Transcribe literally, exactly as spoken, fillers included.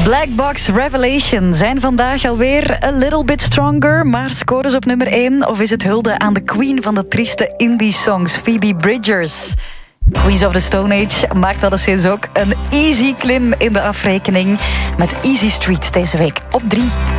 Black Box Revelation zijn vandaag alweer a little bit stronger, maar scoren ze op nummer één? Of is het hulde aan de queen van de trieste indie-songs, Phoebe Bridgers? Queens of the Stone Age maakt alleszins ook een easy klim in de afrekening met Easy Street deze week op drie.